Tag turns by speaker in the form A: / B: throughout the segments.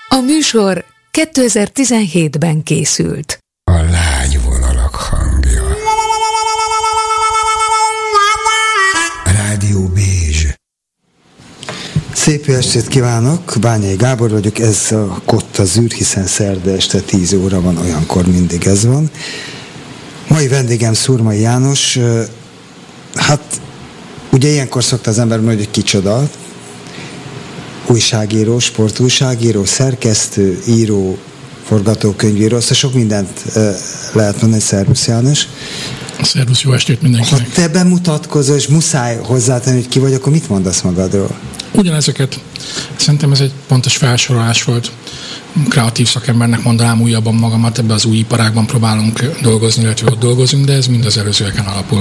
A: A műsor 2017-ben készült.
B: A lágy vonalak hangja. Rádió Bézs.
C: Szép jó estét kívánok, Bányai Gábor vagyok, ez a Kotta Zűr, hiszen szerda este 10 óra van, olyankor mindig ez van. Mai vendégem Szurmai János, hát ugye ilyenkor szokta az ember mondani, hogy kicsoda, újságíró, sportújságíró, szerkesztő, író, forgatókönyvíró, azt sok mindent lehet mondani. Szervusz János.
D: Szervusz, jó estét mindenkinek.
C: Ha te bemutatkozol, és muszáj hozzátenni, hogy ki vagy, akkor mit mondasz magadról?
D: Ugyanezeket. Szerintem ez egy pontos felsorolás volt. Kreatív szakembernek mondanám újabban magamat, ebbe az új iparágban próbálunk dolgozni, illetve ott dolgozunk, de ez mind az előzőeken alapul.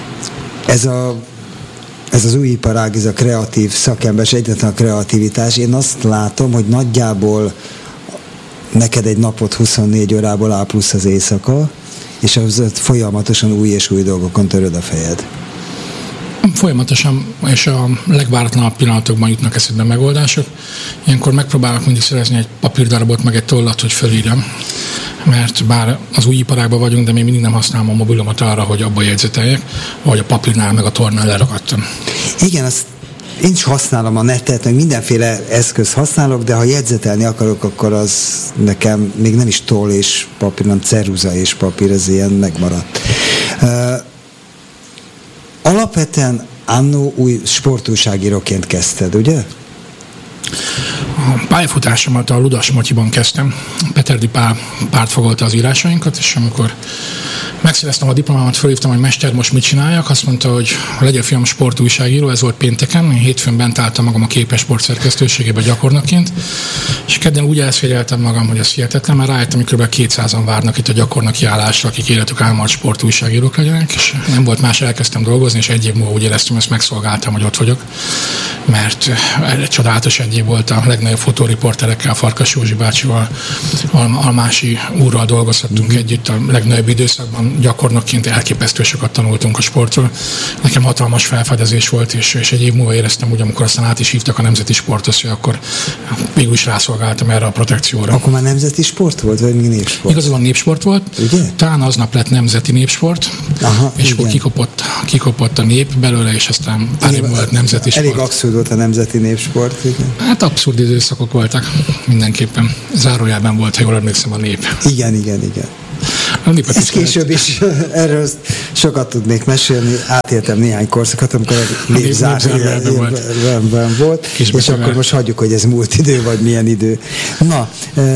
C: Ez az új iparág, ez a kreatív szakember, és egyetlen a kreativitás. Én azt látom, hogy nagyjából neked egy napot 24 órából áll plusz az éjszaka, és az folyamatosan új és új dolgokon töröd a fejed.
D: Folyamatosan, és a legváratlanabb pillanatokban jutnak eszedbe megoldások. Ilyenkor megpróbálok mindig szerezni egy papírdarabot, meg egy tollat, hogy fölírjam. Mert bár az új iparágban vagyunk, de még mindig nem használom a mobilomat arra, hogy abba jegyzeteljek, vagy a papírnál, meg a tornán leragadtam.
C: Igen, azt én is használom a netet, meg mindenféle eszköz használok, de ha jegyzetelni akarok, akkor az nekem még nem is toll és papír, hanem ceruza és papír, ez ilyen megmaradt. Alapvetően annó új sportújságíróként kezdted, ugye?
D: A pályafutásomat a Ludas Matyiban kezdtem. Peterdi Pál pártfogolta az írásainkat, és amikor megszereztem a diplomámat, felhívtam, hogy mester, most mit csináljak. Azt mondta, hogy legyél fiam sportújságíró, ez volt pénteken. Én hétfőn bent álltam magam a Képes Sport szerkesztőségében gyakornokként, és kedden úgy elszégyeltem magam, hogy ez hihetetlen, mert rájöttem, hogy kb. 200-an várnak itt a gyakornoki állásra, akik életük álma, hogy sportújságírók legyenek, és nem volt más, elkezdtem dolgozni, és egy év múlva úgy éreztem, hogy ezt megszolgáltam, hogy ott vagyok, mert egy csodálatos egy év volt, a legnagyobb fotóriporterekkel, Farkas Józsi bácsival, Almási úrral dolgozhattunk együtt a legnagyobb időszakban, gyakornokként elképesztő sokat tanultunk a sportról. Nekem hatalmas felfedezés volt, és egy év múlva éreztem úgy, amikor aztán át is hívtak a nemzeti sporthoz, hogy akkor végül is rászolgáltam erre a protekcióra.
C: Akkor már nemzeti sport volt, vagy még népsport?
D: Igazán népsport volt.
C: Ugye?
D: Talán aznap lett nemzeti népsport, és akkor kikopott a nép belőle, és aztán pár év múlva nemzeti sport.
C: Elég abszurd volt a nemzeti népsport. Igen.
D: Hát abszurd időszakok voltak mindenképpen. Zárójelben volt, ha jól emlékszem, a nép.
C: Igen. Ez később is, erről sokat tudnék mesélni, átéltem néhány korszakot, amikor a nép zárójelben volt, és akkor most hagyjuk, hogy ez múlt idő, vagy milyen idő. Na,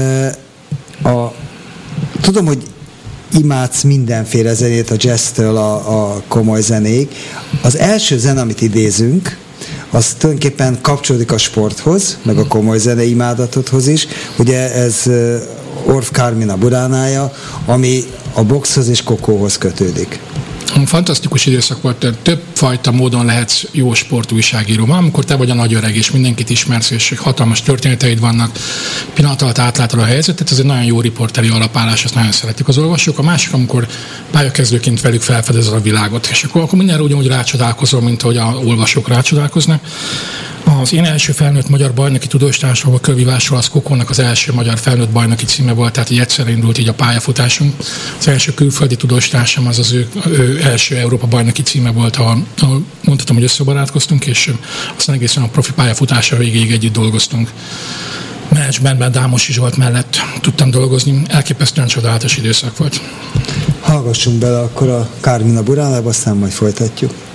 C: tudom, hogy imádsz mindenféle zenét, a jazztől a komoly zenéig. Az első zene, amit idézünk, az tulajdonképpen kapcsolódik a sporthoz, meg a komoly zene imádatodhoz is. Ugye ez Orff Carmina Buránája, ami a boxhoz és kokóhoz kötődik.
D: Fantasztikus időszak volt, többfajta módon lehetsz jó sportújságíró. Amikor te vagy a nagy öreg, és mindenkit ismersz, és hatalmas történeteid vannak, pillanat alatt átlátod a helyzetet, ez egy nagyon jó riporteri alapállás, ezt nagyon szeretik az olvasók. A másik, amikor pályakezdőként velük felfedezed a világot, és akkor mindenre ugyanúgy rácsodálkozol, mint ahogy a olvasók rácsodálkoznak. Az én első felnőtt magyar bajnoki tudóstársam a kövívásról, az Kokónak az első magyar felnőtt bajnoki címe volt, tehát így egyszerre indult így a pályafutásunk. Az első külföldi tudóstársam az ő első Európa bajnoki címe volt, ahol mondhatom, hogy összebarátkoztunk, és aztán egészen a profi pályafutása végéig együtt dolgoztunk. Menedzsmentben Dámosi Zsolt mellett tudtam dolgozni, elképesztően csodálatos időszak volt.
C: Hallgassunk bele akkor a Carmina Buránába, aztán majd folytatjuk.